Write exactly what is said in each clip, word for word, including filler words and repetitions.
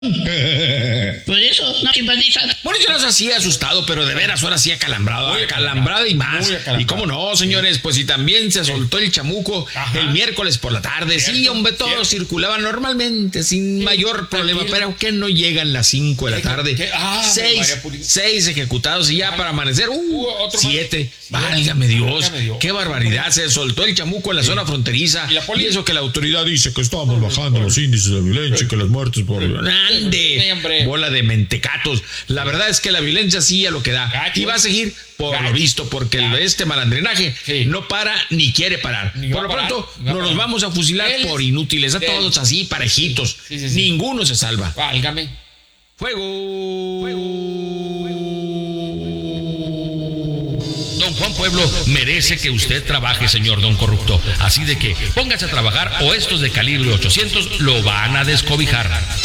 Por eso no simpatizan. Por eso no es así asustado, pero de veras ahora sí acalambrado, acalambrado y más. Y cómo no, señores, pues si también se soltó el chamuco Ajá. el miércoles por la tarde. Cierto, sí, hombre, todo cierto. circulaba normalmente, sin sí, mayor problema, tranquilo. Pero que no llegan las cinco de la tarde. ¿Qué? Ah, seis, seis ejecutados y ya Ay, para amanecer, uh, uh siete. Válgame Dios, válgame Dios, qué barbaridad. Se soltó el chamuco en la sí. zona fronteriza. ¿Y, la y eso que la autoridad dice que estamos bajando los índices de violencia y que las muertes por... ¡Ande! Bola de mentecatos. La verdad es que la violencia sí a lo que da. Gacho. Y va a seguir por Gacho. lo visto, porque Gacho. este malandrinaje sí. no para ni quiere parar. Ni por lo parar. pronto no nos vamos a fusilar Él por inútiles. A Él. todos así, parejitos. Sí, sí, sí. Ninguno se salva. Válgame. Fuego. Fuego. Don Juan Pueblo merece que usted trabaje, señor don corrupto. Así de que póngase a trabajar o estos de calibre ochocientos lo van a descobijar.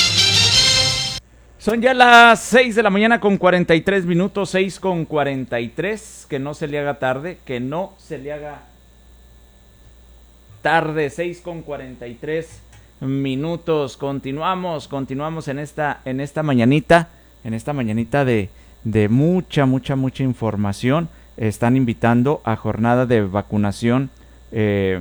Son ya las seis de la mañana con cuarenta y tres minutos, seis con cuarenta y tres, que no se le haga tarde, que no se le haga tarde, seis con cuarenta y tres minutos, continuamos, continuamos en esta, en esta mañanita, en esta mañanita de, de mucha, mucha, mucha información. Están invitando a jornada de vacunación eh,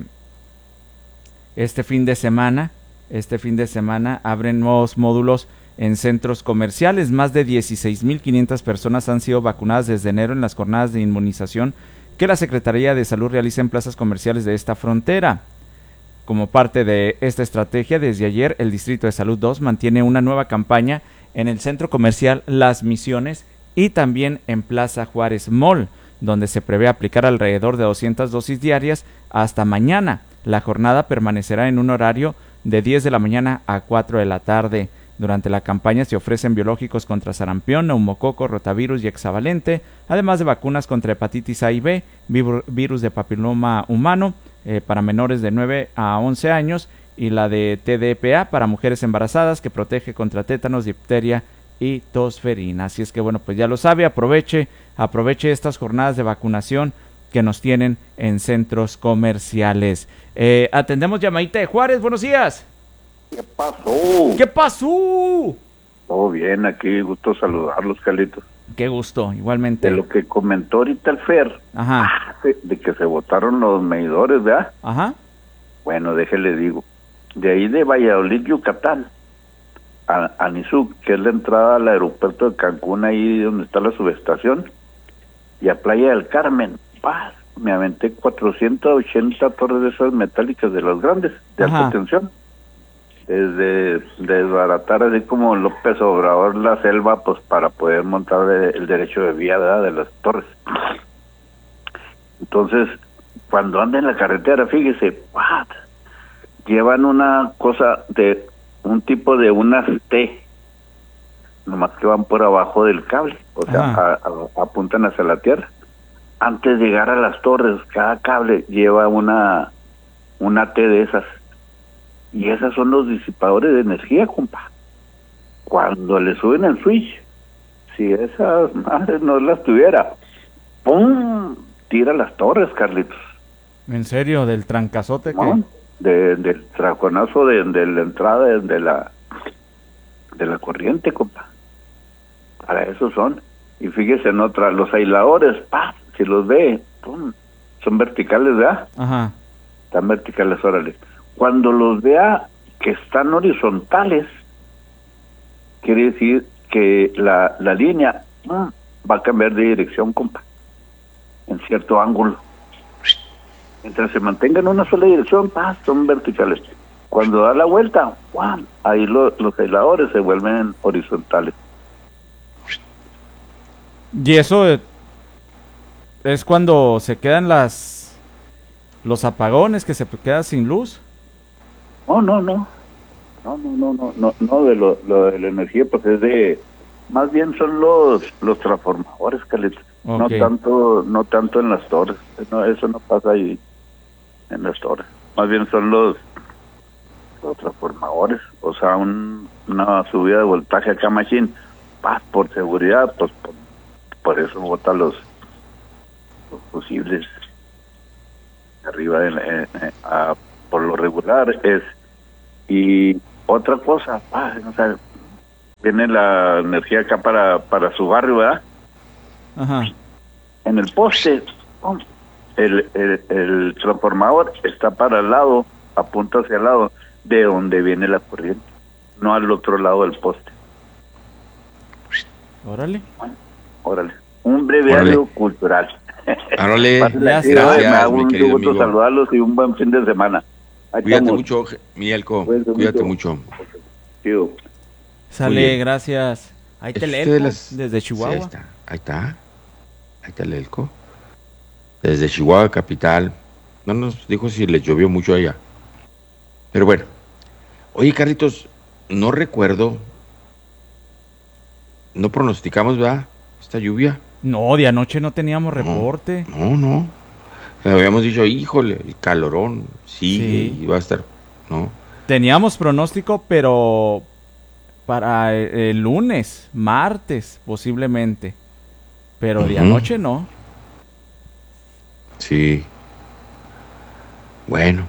este fin de semana, este fin de semana abren nuevos módulos en centros comerciales. Más de dieciséis mil quinientas personas han sido vacunadas desde enero en las jornadas de inmunización que la Secretaría de Salud realiza en plazas comerciales de esta frontera. Como parte de esta estrategia, desde ayer el Distrito de Salud dos mantiene una nueva campaña en el centro comercial Las Misiones y también en Plaza Juárez Mall, donde se prevé aplicar alrededor de doscientas dosis diarias hasta mañana. La jornada permanecerá en un horario de diez de la mañana a cuatro de la tarde. Durante la campaña se ofrecen biológicos contra sarampión, neumococo, rotavirus y hexavalente, además de vacunas contra hepatitis A y B, virus de papiloma humano eh, para menores de nueve a once años y la de T D P A para mujeres embarazadas, que protege contra tétanos, difteria y tosferina. Así es que bueno, pues ya lo sabe, aproveche, aproveche estas jornadas de vacunación que nos tienen en centros comerciales. Eh, atendemos llamadita de Juárez, buenos días. ¿Qué pasó? ¿Qué pasó? Todo bien, aquí, gusto saludarlos, Carlitos. Qué gusto, igualmente. De lo que comentó ahorita el Fer, Ajá. De, de que se votaron los medidores, ¿verdad? Ajá. Bueno, déjele digo, de ahí de Valladolid, Yucatán, a, a Nizuc, que es la entrada al aeropuerto de Cancún, ahí donde está la subestación, y a Playa del Carmen, paz, me aventé cuatrocientas ochenta torres de esas metálicas de las grandes, de Ajá. alta tensión. Desde desbaratar así como López Obrador la selva, pues para poder montar el derecho de vía, ¿verdad?, de las torres. Entonces, cuando anda en la carretera, fíjese, what? Llevan una cosa de un tipo de unas T, nomás que van por abajo del cable, o sea, a, a, apuntan hacia la tierra. Antes de llegar a las torres, cada cable lleva una una T de esas. Y esas son los disipadores de energía, compa. Cuando le suben el switch, si esas madres no las tuviera, ¡pum!, tira las torres, Carlitos. ¿En serio? ¿Del trancazote? ¿No? ¿Qué? De, del traconazo de, de la entrada de, de la de la corriente, compa. Para eso son. Y fíjese en otra, los aisladores, ¡pah!, si los ve, ¡pum!, son verticales, ¿verdad? Ajá. Están verticales, órale. Cuando los vea que están horizontales, quiere decir que la, la línea mm, va a cambiar de dirección, compa, en cierto ángulo. Mientras se mantenga en una sola dirección, ah, son verticales. Cuando da la vuelta, ¡guau!, ahí lo, los aisladores se vuelven horizontales. Y eso es cuando se quedan las los apagones, que se queda sin luz. No, no, no, no, no, no, no, no, no de lo, lo de la energía, pues es de, más bien son los los transformadores, Carlitos, okay. no tanto, no tanto en las torres, no, eso no pasa ahí en las torres, más bien son los los transformadores, o sea, un, una subida de voltaje acá machine, paz, por seguridad, pues por, por eso bota los los fusibles arriba de la, eh, eh, a, por lo regular es. Y otra cosa, ah, o sea, viene la energía acá para, para su barrio, ¿verdad? Ajá. En el poste, oh, el, el, el transformador está para el lado, apunta hacia el lado de donde viene la corriente, no al otro lado del poste. Órale. Órale. Un breviario cultural. Árale, Ya Sí, está. me gracias, hago mi un querido gusto amigo. saludarlos y un buen fin de semana. Ahí Cuídate estamos. mucho, Mielco. Cuídate Cuídate mucho. mucho. Tío. Sale, Oye, gracias. Ahí te ¿Es leo usted de las- desde Sí, Chihuahua. ahí está, ahí está. Ahí está el Elco. Desde Chihuahua capital. No nos dijo si les llovió mucho allá. Pero bueno. Oye, Carlitos, no recuerdo. No pronosticamos, ¿verdad? Esta lluvia. No, de anoche no teníamos reporte. No, no. Habíamos dicho, híjole, el calorón sigue Sí. y va a estar. No. Teníamos pronóstico, pero para el, el lunes, martes, posiblemente. Pero de Ujú. anoche no. Sí. Bueno.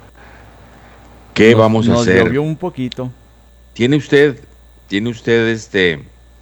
¿Qué Nos- vamos a nos hacer? llovió un poquito. ¿Tiene usted, tiene usted este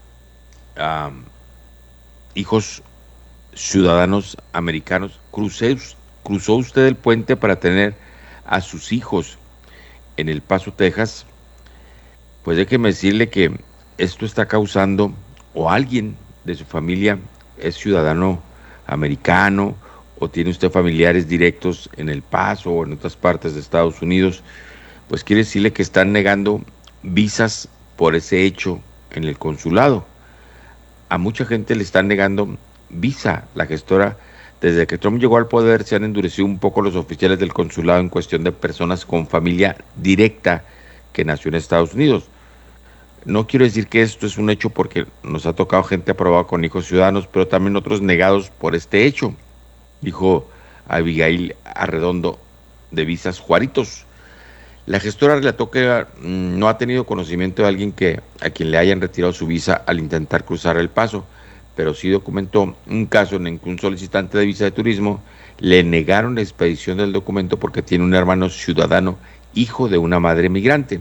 am, hijos ciudadanos americanos? Crucé, ¿Cruzó usted el puente para tener a sus hijos en El Paso, Texas? Pues déjeme decirle que esto está causando, o alguien de su familia es ciudadano americano, o tiene usted familiares directos en El Paso o en otras partes de Estados Unidos, pues quiere decirle que están negando visas por ese hecho en el consulado. A mucha gente le están negando visa. La gestora, desde que Trump llegó al poder, se han endurecido un poco los oficiales del consulado en cuestión de personas con familia directa que nació en Estados Unidos. No quiero decir que esto es un hecho porque nos ha tocado gente aprobada con hijos ciudadanos, pero también otros negados por este hecho, dijo Abigail Arredondo de Visas Juaritos. La gestora relató que mm, no ha tenido conocimiento de alguien que a quien le hayan retirado su visa al intentar cruzar El Paso, pero sí documentó un caso en el que un solicitante de visa de turismo le negaron la expedición del documento porque tiene un hermano ciudadano, hijo de una madre migrante.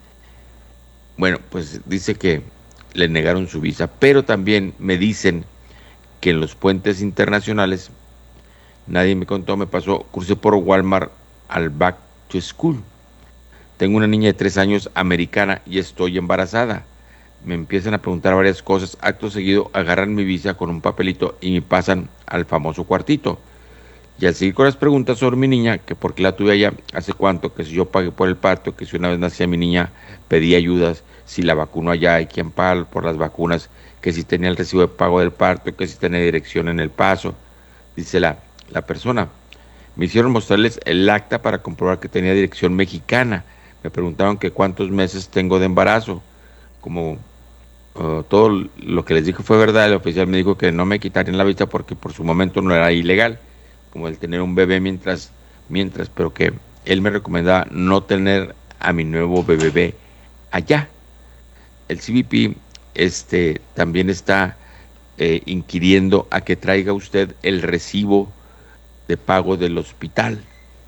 Bueno, pues dice que le negaron su visa, pero también me dicen que en los puentes internacionales, nadie me contó, me pasó, crucé por Walmart al Back to School. Tengo una niña de tres años americana y estoy embarazada. Me empiezan a preguntar varias cosas. Acto seguido agarran mi visa con un papelito y me pasan al famoso cuartito. Y al seguir con las preguntas sobre mi niña, que por qué la tuve allá, hace cuánto, que si yo pagué por el parto, que si una vez nacía mi niña pedí ayudas, si la vacuno allá y quién paga por las vacunas, que si tenía el recibo de pago del parto, que si tenía dirección en El Paso. Dice la, la persona. Me hicieron mostrarles el acta para comprobar que tenía dirección mexicana. Me preguntaron que cuántos meses tengo de embarazo. Como uh, todo lo que les dije fue verdad, el oficial me dijo que no me quitarían la visa porque por su momento no era ilegal, como el tener un bebé mientras, mientras, pero que él me recomendaba no tener a mi nuevo bebé allá. El C B P este, también está eh, inquiriendo a que traiga usted el recibo de pago del hospital.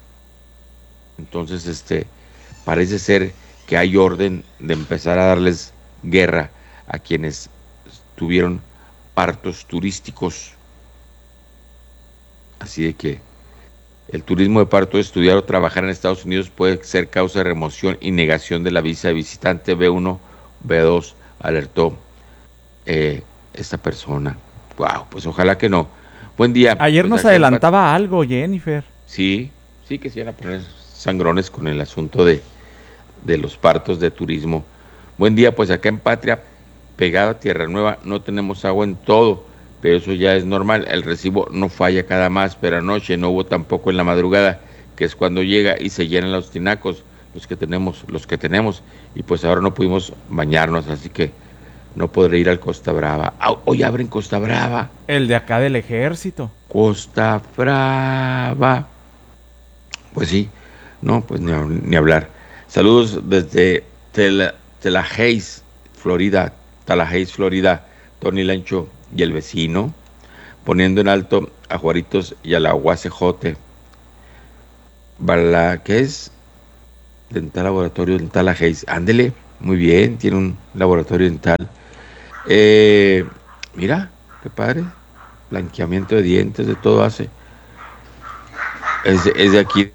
Entonces, este, parece ser que hay orden de empezar a darles guerra a quienes tuvieron partos turísticos. Así de que el turismo de parto, estudiar o trabajar en Estados Unidos puede ser causa de remoción y negación de la visa de visitante B uno, B dos, alertó eh, esta persona. Wow, pues ojalá que no. Buen día. Ayer Pues nos acá en adelantaba algo, Jennifer. Sí, sí que se iban a poner sangrones con el asunto de, de los partos de turismo. Buen día, pues acá en Patria, pegado a Tierra Nueva, no tenemos agua en todo, pero eso ya es normal. El recibo no falla cada más, pero anoche no hubo tampoco en la madrugada, que es cuando llega y se llenan los tinacos, los que tenemos, los que tenemos, y pues ahora no pudimos bañarnos, así que no podré ir al Costa Brava. Ah, hoy abren Costa Brava. El de acá del ejército. Costa Brava. Pues sí, no, pues ni, ni hablar. Saludos desde Tel, Tallahassee, Florida, Tallahassee, Florida, Tony Lancho y el vecino, poniendo en alto a Juaritos y a la Guacejote. ¿Para qué es? Dental Laboratorio en Tallahassee. Ándele, Muy bien, tiene un laboratorio dental. Eh, mira, qué padre. Blanqueamiento de dientes, de todo hace. Es de, es de aquí.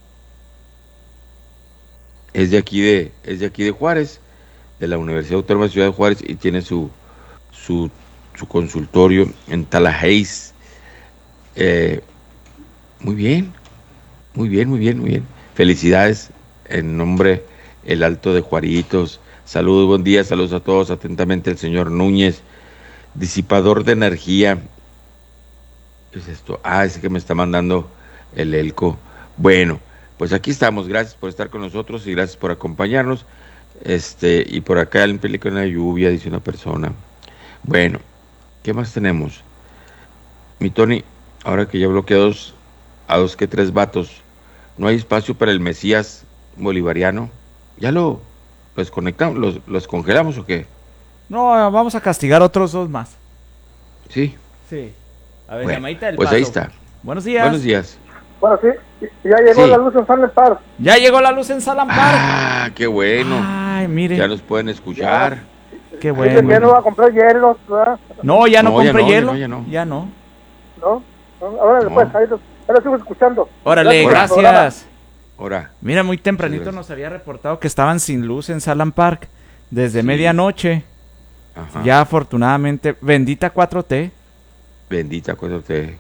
Es de aquí de, es de aquí de Juárez, de la Universidad Autónoma de Ciudad de Juárez, y tiene su, su, su consultorio en Tallahassee. Eh, muy bien, muy bien, muy bien, muy bien. Felicidades en nombre el Alto de Juaritos. Saludos, buen día, saludos a todos. Atentamente el señor Núñez, disipador de energía. ¿Qué es esto? Ah, ese que me está mandando el Elco. Bueno, pues aquí estamos. Gracias por estar con nosotros y gracias por acompañarnos. Este, y por acá en película de lluvia, dice una persona. Bueno, ¿qué más tenemos? Mi Tony, ahora que ya bloqueé a dos, a dos que tres vatos, ¿no hay espacio para el Mesías bolivariano? ¿Ya lo, lo desconectamos, los, los congelamos o qué? No, vamos a castigar otros dos más. Sí. Sí. A ver, Bueno, llamadita del pues paso. ahí está. Buenos días. Buenos días. Bueno, sí, ya llegó Sí. la luz en San Park. Ya llegó la luz en Salam Park. Ah, qué bueno. Ay, mire. Ya nos pueden escuchar. Qué Dice que ya no bueno. va a comprar hielos, ¿verdad? No, ya no, No, ya compré no, ya hielo. no, ya no. Ya no. ¿No? ¿No? Ahora No. después, ahí los, ahí los sigo escuchando. Órale, Gracias por el programa. gracias. Ahora, Mira, muy tempranito Gracias. nos había reportado que estaban sin luz en Salam Park desde Sí. medianoche. ajá. Ya afortunadamente, bendita cuatro T. Bendita cuatro T.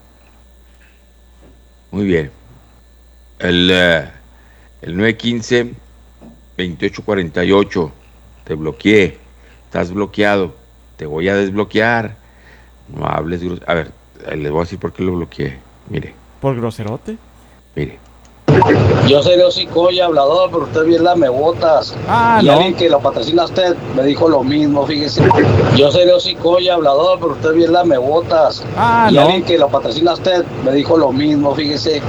Muy bien. El, eh, el nueve quince veintiocho cuarenta y ocho. Te bloqueé. Estás bloqueado. Te voy a desbloquear. No hables gros- A ver, eh, les voy a decir por qué lo bloqueé. Mire, Por groserote. mire. Yo soy de hocico y hablador, pero usted bien lame botas. Ah, y no. alguien que lo patrocina a usted me dijo lo mismo, fíjese. Yo soy de hocico y hablador, pero usted bien lame botas. Ah, y no. alguien que lo patrocina a usted me dijo lo mismo, fíjese.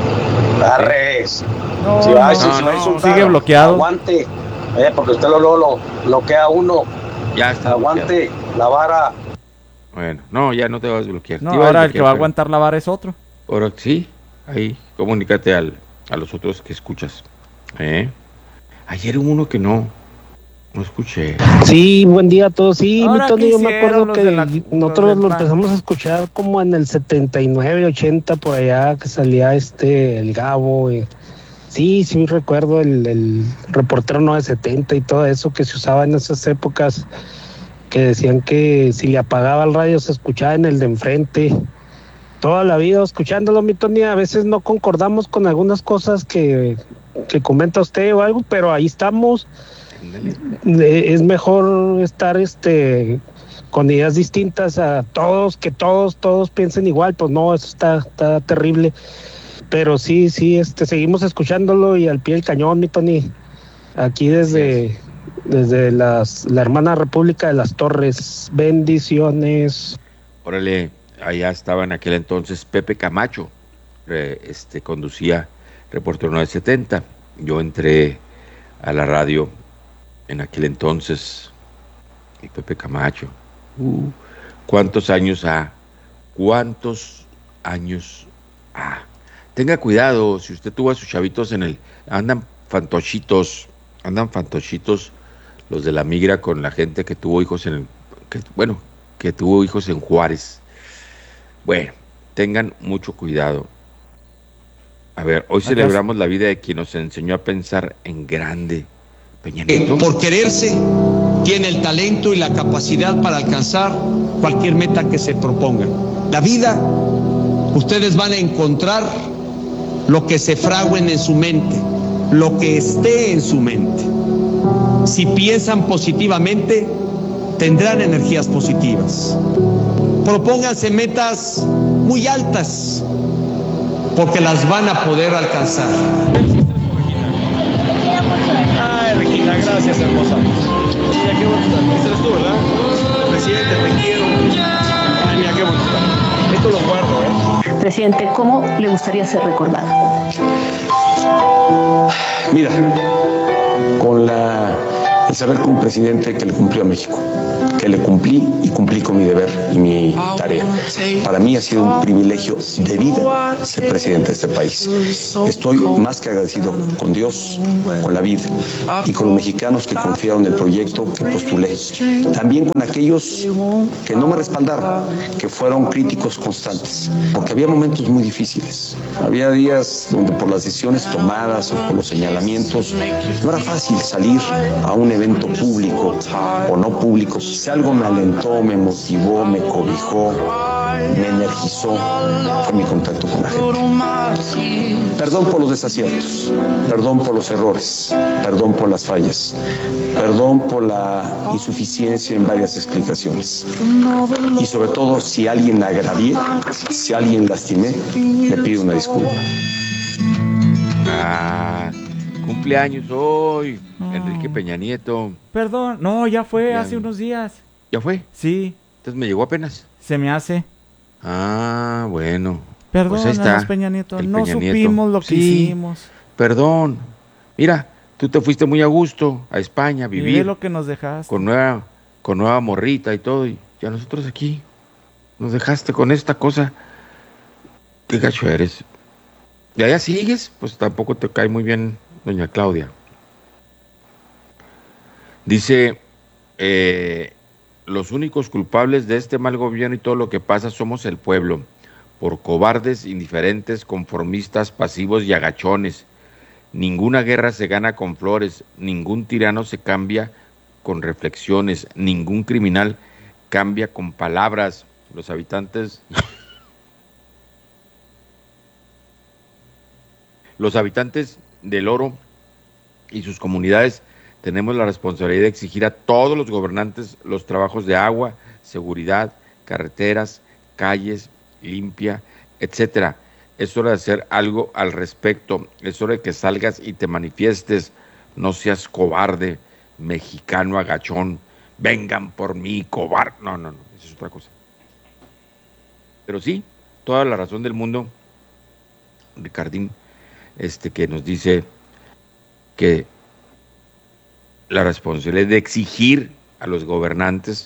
Arres. No, Si va, no, si no, se va a no, insultar, sigue bloqueado. Aguante. Eh, porque usted lo, lo, lo bloquea a uno. Ya está. Aguante la vara. bloqueado. Bueno, no, ya no te vas a desbloquear. No, Te iba a ahora el que va a desbloquear, aguantar la vara es otro. pero- Ahora sí, ahí, comunícate al, a los otros que escuchas. ¿Eh? Ayer hubo uno que no, no escuché. Sí, buen día a todos. Sí, Ahora, mi Tony, ¿qué yo me hicieron acuerdo los que de la- los nosotros del lo PAN? empezamos a escuchar como en el setenta y nueve, ochenta, por allá, que salía este, el Gabo. y- Sí, sí, recuerdo el, el reportero nueve setenta y todo eso que se usaba en esas épocas, que decían que si le apagaba el radio se escuchaba en el de enfrente. Toda la vida escuchándolo, mi Tony, a veces no concordamos con algunas cosas que, que comenta usted o algo, pero ahí estamos. Eh, Es mejor estar este con ideas distintas a todos, que todos, todos piensen igual, pues no, eso está, está terrible. Pero sí, sí, este, seguimos escuchándolo y al pie del cañón, mi Tony. Aquí desde, desde las, la hermana República de las Torres. Bendiciones. Órale, allá estaba en aquel entonces Pepe Camacho, eh, este conducía Reportero nueve setenta. Yo entré a la radio en aquel entonces, y Pepe Camacho. Uh, ¿Cuántos años ha? ¿Cuántos años ha? Tenga cuidado, si usted tuvo a sus chavitos en el... Andan fantochitos, andan fantochitos los de la migra con la gente que tuvo hijos en el... Que, bueno, que tuvo hijos en Juárez. Bueno, tengan mucho cuidado. A ver, hoy celebramos la vida de quien nos enseñó a pensar en grande. Peña Nieto. Por quererse, tiene el talento y la capacidad para alcanzar cualquier meta que se propongan. La vida, ustedes van a encontrar lo que se fraguen en su mente, lo que esté en su mente. Si piensan positivamente, tendrán energías positivas. Propónganse metas muy altas, porque las van a poder alcanzar. Ay, Regina, gracias, hermosa. Mira qué bonita. Esta eres tú, ¿verdad? Presidente, te quiero. Ay, mira qué bonita. Esto lo guardo, ¿eh? Presidente, ¿cómo le gustaría ser recordado? Mira, con la el saber como presidente que le cumplió a México, que le cumplí y cumplí con mi deber y mi tarea. Para mí ha sido un privilegio de vida ser presidente de este país. Estoy más que agradecido con Dios, con la vida y con los mexicanos que confiaron en el proyecto que postulé. También con aquellos que no me respaldaron, que fueron críticos constantes, porque había momentos muy difíciles. Había días donde por las decisiones tomadas o por los señalamientos no era fácil salir a un evento público o no público. Si algo me alentó, me motivó, me cobijó, me energizó, fue mi contacto con la gente. Perdón por los desaciertos, perdón por los errores, perdón por las fallas, perdón por la insuficiencia en varias explicaciones. Y sobre todo, si alguien agravié, si alguien lastimé, le pido una disculpa. Ah, cumpleaños hoy, oh. Enrique Peña Nieto. Perdón, no, ya fue ya. hace unos días. ¿Ya fue? Sí. Entonces me llegó apenas. Se me hace. Ah, bueno. Perdón, pues ahí está, Peña Nieto, no Peña supimos Nieto. lo que sí, hicimos. Perdón. Mira, tú te fuiste muy a gusto a España a vivir. Mire lo que nos dejaste. Con nueva, con nueva morrita y todo, y ya nosotros aquí nos dejaste con esta cosa. Qué gacho eres. Y allá sigues, pues tampoco te cae muy bien doña Claudia. Dice, eh, los únicos culpables de este mal gobierno y todo lo que pasa somos el pueblo, por cobardes, indiferentes, conformistas, pasivos y agachones. Ninguna guerra se gana con flores, ningún tirano se cambia con reflexiones, ningún criminal cambia con palabras. Los habitantes... Los habitantes del Oro y sus comunidades tenemos la responsabilidad de exigir a todos los gobernantes los trabajos de agua, seguridad, carreteras, calles, limpia, etcétera. Es hora de hacer algo al respecto. Es hora de que salgas y te manifiestes. No seas cobarde, mexicano agachón. Vengan por mí, cobarde. No, no, no, eso es otra cosa. Pero sí, toda la razón del mundo, Ricardín, este que nos dice que la responsabilidad de exigir a los gobernantes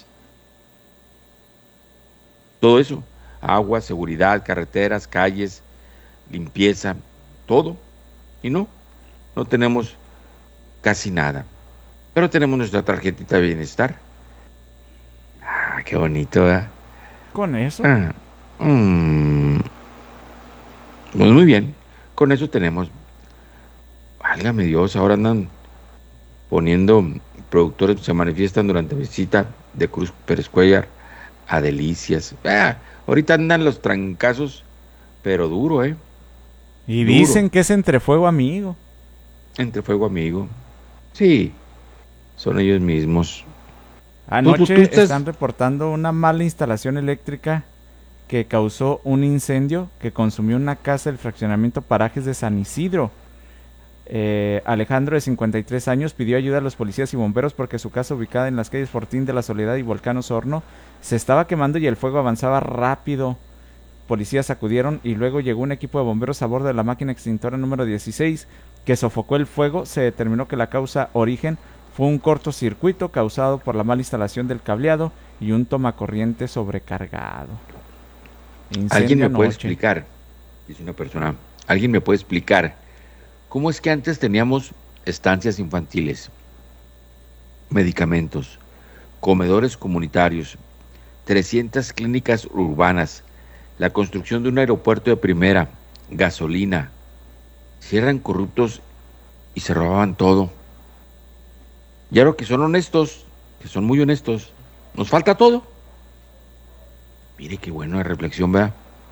todo eso, agua, seguridad, carreteras, calles, limpieza, todo, y no, no tenemos casi nada, pero tenemos nuestra tarjetita de bienestar. Ah, qué bonito, ¿eh? Con eso. Ah, mmm, pues muy bien. Con eso tenemos, válgame Dios, ahora andan poniendo, productores se manifiestan durante visita de Cruz Pérez Cuellar a Delicias. Ah, ahorita andan los trancazos, pero duro, ¿eh? Y duro. Dicen que es entre fuego amigo. Entre fuego amigo. Sí, son ellos mismos. Anoche ¿Tú, tú, tú estás... están reportando una mala instalación eléctrica que causó un incendio que consumió una casa del fraccionamiento Parajes de San Isidro. Eh, Alejandro, de cincuenta y tres años, pidió ayuda a los policías y bomberos porque su casa, ubicada en las calles Fortín de la Soledad y Volcán Osorno, se estaba quemando y el fuego avanzaba rápido. Policías acudieron y luego llegó un equipo de bomberos a bordo de la máquina extintora número dieciséis que sofocó el fuego. Se determinó que la causa origen fue un cortocircuito causado por la mala instalación del cableado y un tomacorriente sobrecargado. Incendio ¿Alguien me anoche. puede explicar? Dice una persona, ¿alguien me puede explicar cómo es que antes teníamos estancias infantiles, medicamentos, comedores comunitarios, trescientas clínicas urbanas, la construcción de un aeropuerto de primera, gasolina? Si eran corruptos y se robaban todo. Y ahora que son honestos, que son muy honestos, nos falta todo. Mire qué bueno de reflexión, ¿verdad?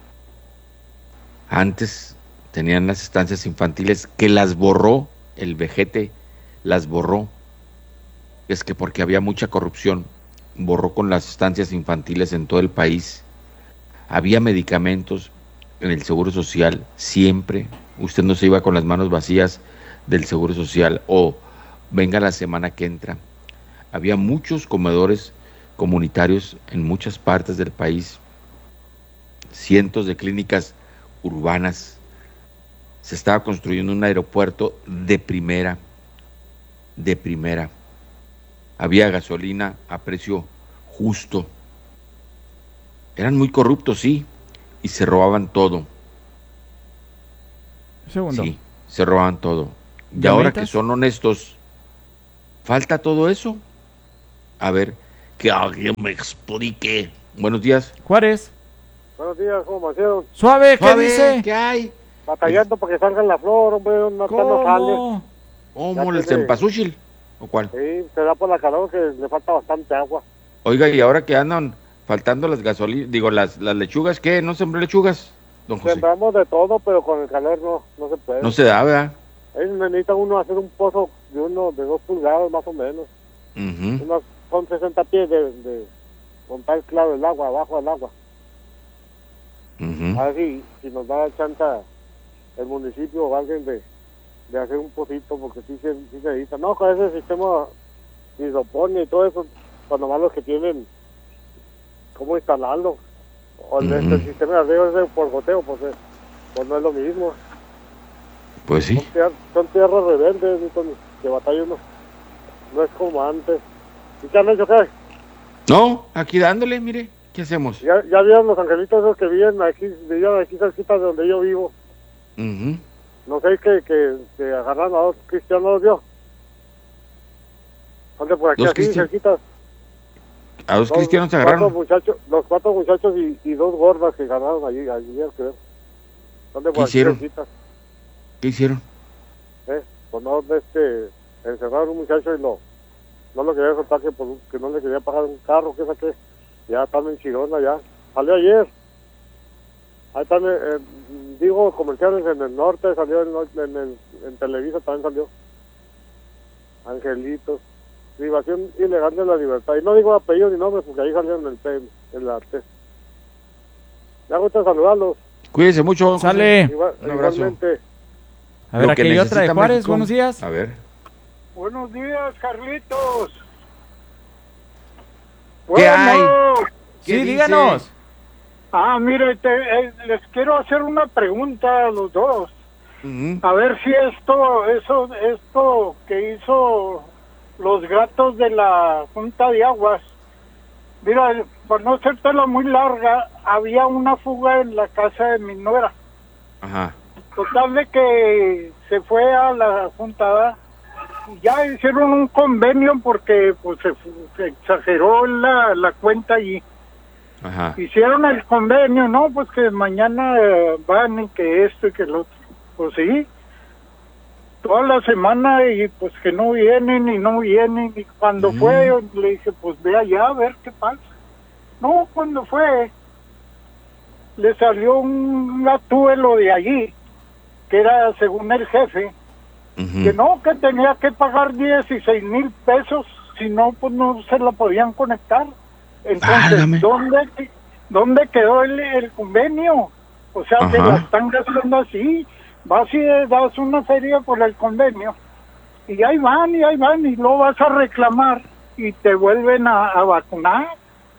Antes tenían las estancias infantiles que las borró el vejete, las borró. Es que porque había mucha corrupción, borró con las estancias infantiles en todo el país. Había medicamentos en el Seguro Social, siempre. Usted no se iba con las manos vacías del Seguro Social o venga la semana que entra. Había muchos comedores comunitarios en muchas partes del país, cientos de clínicas urbanas, se estaba construyendo un aeropuerto de primera, de primera. había gasolina a precio justo. Eran muy corruptos, sí, y se robaban todo. Un segundo. Sí, se robaban todo. Y ¿Llamitas? ahora que son honestos, ¿falta todo eso? A ver, que alguien me explique. Buenos días. Juárez. Buenos días, ¿cómo hicieron? Suave, ¿qué Suave, dice? ¿qué hay? Batallando para que salga la flor, hombre, no, no sale. ¿Cómo? ¿Cómo, Ya el tiene- cempasúchil? ¿O cuál? Sí, se da por la calor que le falta bastante agua. Oiga, y ahora que andan faltando las gasolinas, digo, las, las lechugas, ¿qué? ¿No sembró lechugas, don José? Sembramos de todo, pero con el calor no, no se puede. No se da, ¿verdad? Ahí necesita uno hacer un pozo de uno de dos pulgadas más o menos. Ujú. Unos, son sesenta pies de, de montar claro el agua, abajo del agua. Ujú. A ver si, si nos da chance el municipio o alguien de, de hacer un pocito, porque sí se sí se necesita. No, con ese sistema de hidroponía y todo eso, pues nomás los que tienen cómo instalarlo. O el, Ujú. el sistema de riego ese por goteo, pues, eh, pues no es lo mismo. Pues sí. Son, tier- son tierras rebeldes, ni con- que batalla uno. No es como antes. ¿Y qué han hecho qué? No, aquí dándole, mire, ¿qué hacemos? Ya, ya vieron los angelitos esos que viven aquí, vivían aquí cerquita de donde yo vivo. Ujú. No sé que, que, que agarraron a dos cristianos, ¿los vio? ¿Dónde por aquí, ¿Dos aquí, cristianos? cerquita? A dos Los cristianos se cuatro agarraron. muchachos, los cuatro muchachos y, y dos gordas que agarraron allí, ayer creo. ¿Dónde ¿Qué por aquí, hicieron? cerquita? ¿Qué hicieron? ¿Eh? Pues no, este, encerraron a un muchacho y lo, no lo quería soltar que, por un- que no le quería pagar un carro, que saqué. Ya están en Chirona, ya. Salió ayer. Ahí están, eh, eh, digo, comerciales en el norte, salió en, en, en, en Televisa, también salió. Angelitos. Privación ilegal de la libertad. Y no digo apellidos ni nombres porque ahí salieron en el P M, en la T. Ya gusta saludarlos. Cuídese mucho. José. Sale. Igual, Un abrazo. igualmente. A ver, Lo aquí que hay otra de necesita Juárez. México. Buenos días. A ver. Buenos días, Carlitos. ¿Qué hay? ¿Qué Sí, dice? díganos. Ah, mire, te- eh, les quiero hacer una pregunta a los dos. Ujú. A ver si esto, eso, esto que hizo los gatos de la Junta de Aguas. Mira, por no hacértela muy larga, había una fuga en la casa de mi nuera. Ajá. Total de que se fue a la juntada y ya hicieron un convenio porque pues se, fu- se exageró la, la cuenta allí. Ajá. Hicieron el convenio, no, pues que mañana eh, van y que esto y que lo otro. Pues sí, toda la semana y pues que no vienen y no vienen. Y cuando Mm. fue, yo le dije, pues ve allá a ver qué pasa. No, cuando fue, le salió un gatuelo de allí, que era según el jefe, Ujú. que no, que tenía que pagar dieciséis mil pesos, si no, pues no se la podían conectar. Entonces, Válgame. ¿dónde, ¿dónde quedó el, el convenio? O sea, que Ajá. la están gastando así. Vas y das una feria por el convenio, y ahí van, y ahí van, y luego vas a reclamar, y te vuelven a, a vacunar.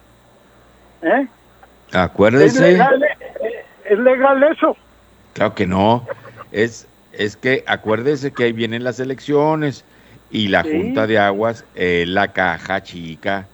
¿Eh? ¿Es Acuérdese. legal, eh, ¿Es legal eso? Claro que no. Es, es que acuérdese que ahí vienen las elecciones y la Sí. Junta de Aguas es la caja chica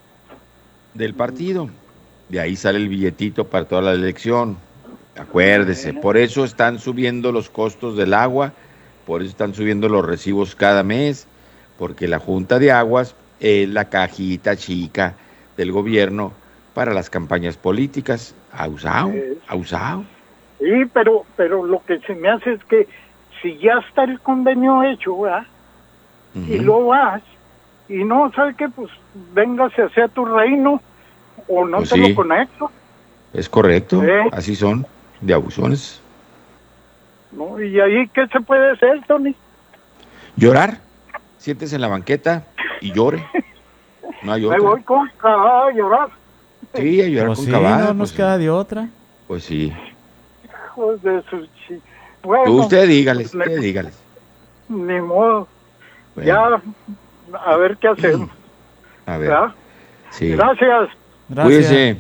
del partido. De ahí sale el billetito para toda la elección. Acuérdese. Por eso están subiendo los costos del agua, por eso están subiendo los recibos cada mes, porque la Junta de Aguas es la cajita chica del gobierno para las campañas políticas. Ausao, Sí. ausao. Sí, pero, pero lo que se me hace es que si ya está el convenio hecho, ¿verdad? Y Ujú. lo vas, y no, ¿sabes qué? Pues véngase hacia tu reino, o no Pues te sí. lo conecto, Es correcto, Sí. así son, de abusones. ¿no? Y ahí, ¿qué se puede hacer, Tony? Llorar, siéntese en la banqueta y llore. No hay Me otra. voy con a llorar, Sí, a llorar Pues con sí, cabada. no pues, nos queda de otra. pues sí. hijos de su chi... Bueno, Tú usted dígales, pues, usted dígales. ni modo, Bueno, ya, a ver qué hacemos, a ver, ¿verdad? sí. Gracias. Gracias. Cuídese.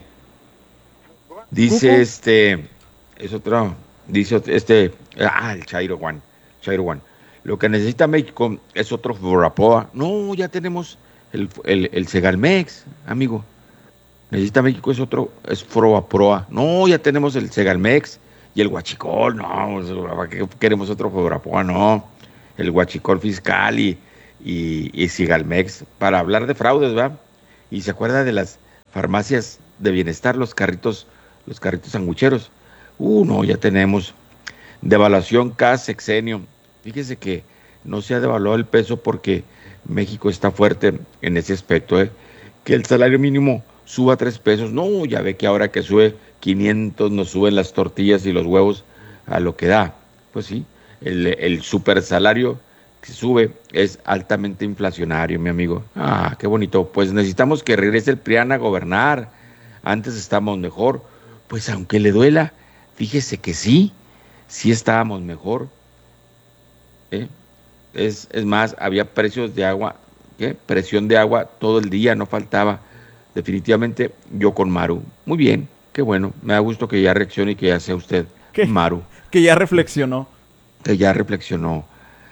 Dice Cucu. este, es otro, dice ot- este, ah, el Chairo One, Chairo One. Lo que necesita México es otro Borapoa. No, ya tenemos el, el, el Segalmex, amigo. Necesita México es otro, es Proa Proa. No, ya tenemos el Segalmex y el Huachicol, no, ¿para qué queremos otro Proa Proa? No, el Huachicol fiscal y, y, y Segalmex, para hablar de fraudes, ¿verdad? Y se acuerda de las farmacias de bienestar, los carritos, los carritos sangucheros. Uh, no, ya tenemos devaluación cada sexenio. Fíjese que no se ha devaluado el peso porque México está fuerte en ese aspecto, ¿eh? Que el salario mínimo suba tres pesos. No, ya ve que ahora que sube quinientos nos suben las tortillas y los huevos a lo que da. Pues sí, el, el super salario que sube es altamente inflacionario, mi amigo. Ah, qué bonito. Pues necesitamos que regrese el P R I A N a gobernar. Antes estábamos mejor. Pues aunque le duela, fíjese que sí, sí estábamos mejor. ¿Eh? Es, es más, había precios de agua, ¿qué? Presión de agua todo el día, no faltaba. Definitivamente yo con Maru. Muy bien, qué bueno. Me da gusto que ya reaccione y que ya sea usted ¿Qué? Maru. Que ya reflexionó. Que ya reflexionó.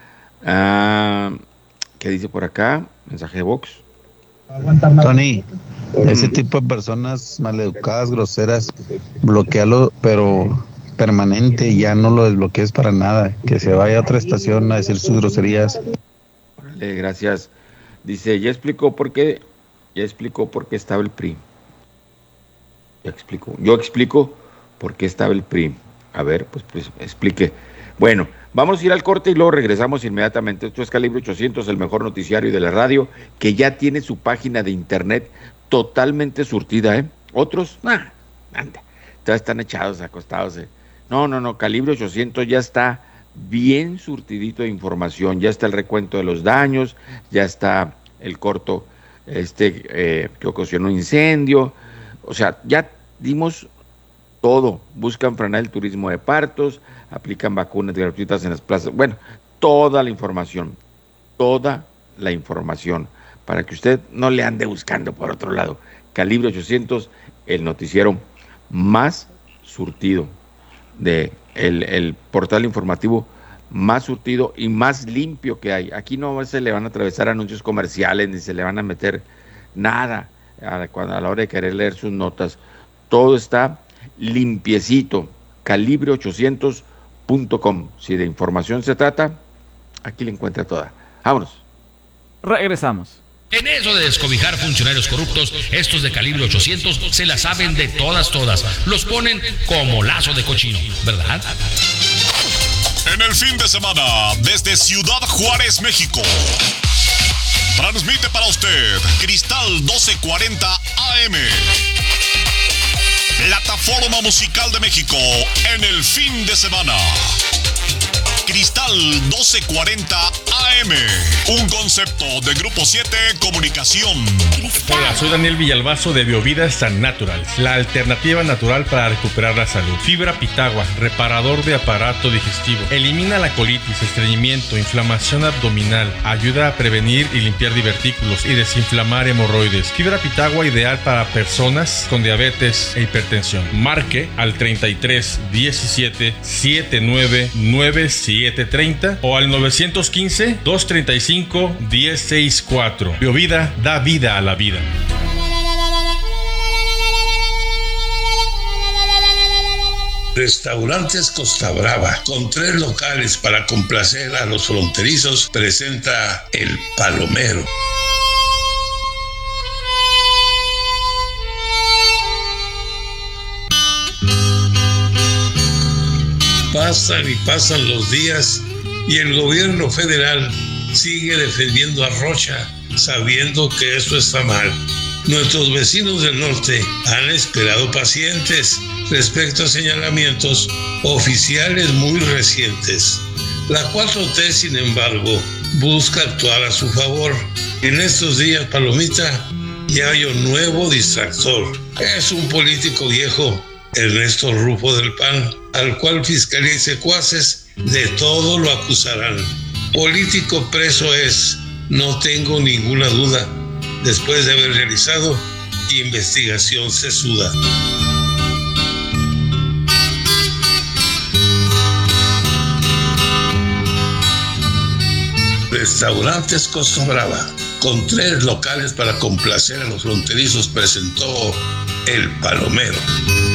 Ah, ¿qué dice por acá? Mensaje de Vox. Tony, ese tipo de personas maleducadas, groseras, bloquealo, pero permanente, ya no lo desbloquees para nada. Que se vaya a otra estación a decir sus groserías. Órale, gracias. Dice, ya explicó por qué, ya explicó por qué estaba el P R I. Ya explicó. Yo explico por qué estaba el P R I. A ver, pues, pues explique. Bueno, vamos a ir al corte y luego regresamos inmediatamente. Esto es Calibre ochocientos, el mejor noticiario de la radio, que ya tiene su página de internet totalmente surtida, ¿eh? Otros, ah, anda, todos están echados, acostados, ¿eh? No, no, no, Calibre ochocientos ya está bien surtidito de información, ya está el recuento de los daños, ya está el corto este eh, que ocasionó incendio, o sea, ya dimos todo. Buscan frenar el turismo de partos, aplican vacunas gratuitas en las plazas, bueno, toda la información, toda la información, para que usted no le ande buscando por otro lado. Calibre ochocientos, el noticiero más surtido, de el, el portal informativo más surtido y más limpio que hay. Aquí no se le van a atravesar anuncios comerciales, ni se le van a meter nada a, cuando, a la hora de querer leer sus notas. Todo está limpiecito. Calibre ochocientos punto com. Si de información se trata, aquí la encuentra toda. Vámonos. Regresamos. En eso de descobijar funcionarios corruptos, estos de Calibre ochocientos se la saben de todas, todas. Los ponen como lazo de cochino, ¿verdad? En el fin de semana, desde Ciudad Juárez, México, transmite para usted Cristal doce cuarenta A M, plataforma musical de México en el fin de semana. Cristal doce cuarenta A M, un concepto de Grupo siete Comunicación. Hola, soy Daniel Villalbazo de Biovida San Natural, la alternativa natural para recuperar la salud. Fibra Pitagua, reparador de aparato digestivo, elimina la colitis, estreñimiento, inflamación abdominal, ayuda a prevenir y limpiar divertículos y desinflamar hemorroides. Fibra Pitagua ideal para personas con diabetes e hipertensión. Marque al treinta y tres diecisiete setenta y nueve noventa y siete treinta o al nueve uno cinco dos treinta y cinco diez sesenta y cuatro. Biovida da vida a la vida. Restaurantes Costa Brava, con tres locales para complacer a los fronterizos, presenta El Palomero. Pasan y pasan los días y el gobierno federal sigue defendiendo a Rocha, sabiendo que eso está mal. Nuestros vecinos del norte han esperado pacientes respecto a señalamientos oficiales muy recientes. La cuatro T, sin embargo, busca actuar a su favor. En estos días, Palomita, ya hay un nuevo distractor. Es un político viejo, Ernesto Rufo del P A N, al cual fiscalía y secuaces de todo lo acusarán. Político preso es, no tengo ninguna duda, después de haber realizado investigación sesuda. Restaurantes Costa Brava, con tres locales para complacer a los fronterizos presentó El Palomero.